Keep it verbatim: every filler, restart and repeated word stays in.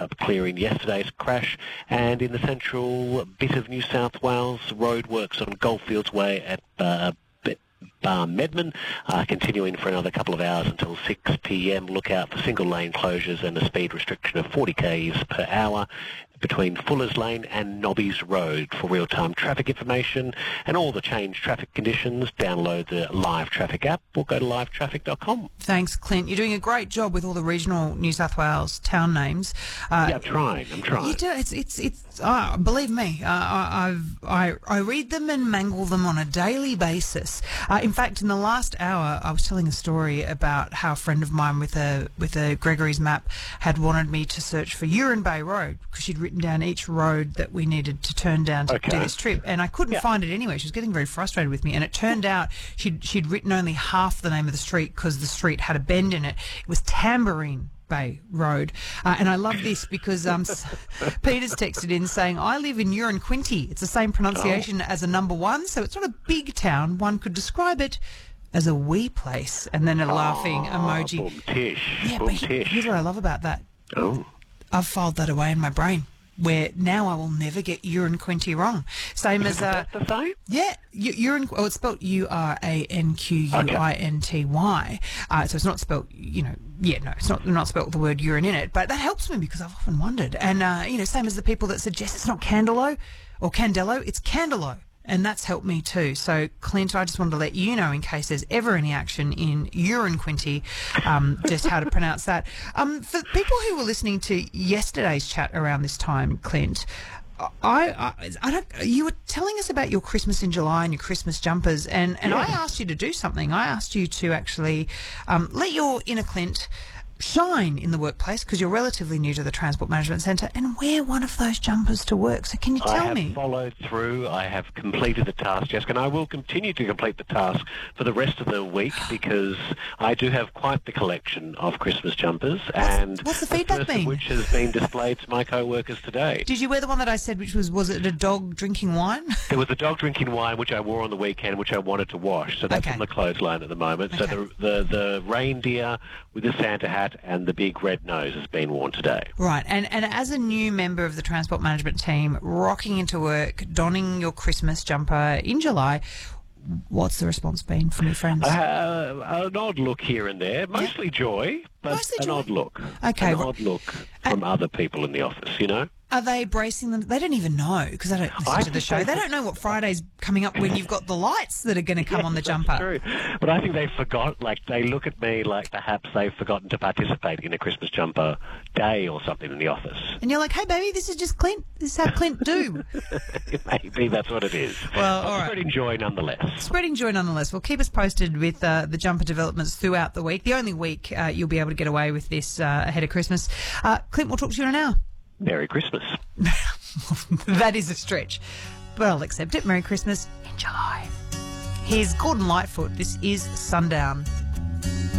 of clearing yesterday's crash. And in the central bit of New South Wales, roadworks on Goldfields Way at uh, Bar Medman, uh, continuing for another couple of hours until six p m. Look out for single lane closures and a speed restriction of forty kilometres per hour between Fuller's Lane and Nobby's Road. For real-time traffic information and all the changed traffic conditions, download the Live Traffic app or go to live traffic dot com. Thanks, Clint. You're doing a great job with all the regional New South Wales town names. Uh, yeah, I'm trying. I'm trying. You do. It's it's it's. Uh, believe me, uh, I, I've I I read them and mangle them on a daily basis. Uh, in fact, in the last hour, I was telling a story about how a friend of mine with a with a Gregory's map had wanted me to search for Urine Bay Road because she'd written down each road that we needed to turn down to okay. do this trip, and I couldn't yeah. find it anywhere. She was getting very frustrated with me, and it turned out she'd she'd written only half the name of the street because the street had a bend in it. It was Tambourine Bay Road, uh, and I love this because um, Peter's texted in saying, I live in Uranquinty. It's the same pronunciation oh. as a number one, so it's not a big town. One could describe it as a wee place, and then a laughing oh, emoji. Boom tish. Yeah, boom but tish. Here's what I love about that. Oh. I've filed that away in my brain, where now I will never get Uranquinty wrong. Same as... Uh, Is that the same? Yeah, Uran. Oh, it's spelled U R A N Q U I N T Y. Uh, so it's not spelled, you know, yeah, no, it's not not spelled with the word urine in it, but that helps me because I've often wondered. And, uh, you know, same as the people that suggest it's not Candelo or Candelo, it's Candelo. And that's helped me too. So, Clint, I just wanted to let you know, in case there's ever any action in Uranquinty, um, just how to pronounce that. Um, for people who were listening to yesterday's chat around this time, Clint, I, I, I don't. You were telling us about your Christmas in July and your Christmas jumpers, and, and yeah. I asked you to do something. I asked you to actually um, let your inner Clint shine in the workplace because you're relatively new to the Transport Management Centre and wear one of those jumpers to work. So can you tell I have me? followed through. I have completed the task, Jessica, and I will continue to complete the task for the rest of the week because I do have quite the collection of Christmas jumpers. What's, and what's the feedback first been? of which has been displayed to my co-workers today. Did you wear the one that I said, which was, was it a dog drinking wine? There was a dog drinking wine, which I wore on the weekend, which I wanted to wash. So that's Okay. on the clothesline at the moment. Okay. So the, the, the reindeer with the Santa hat and the big red nose has been worn today. Right, and and as a new member of the Transport Management team, rocking into work, donning your Christmas jumper in July, what's the response been from your friends? Uh, an odd look here and there, mostly joy, but Mostly an joy. odd look. Okay, An well- odd look from other people in the office, you know? Are they bracing them? They don't even know because they don't listen I to the think show. they- They don't know what Friday's coming up when you've got the lights that are going to come Yes, on the that's jumper. True. But I think they forgot, like, they look at me like perhaps they've forgotten to participate in a Christmas jumper day or something in the office. And you're like, hey, baby, this is just Clint. This is how Clint do. Maybe that's what it is. Well, But all right. spreading joy nonetheless. Spreading joy nonetheless. Well, keep us posted with uh, the jumper developments throughout the week. The only week uh, you'll be able to get away with this uh, ahead of Christmas. Uh, Clint, we'll talk to you in an hour. Merry Christmas. That is a stretch, but I'll accept it. Merry Christmas in July. Here's Gordon Lightfoot. This is Sundown.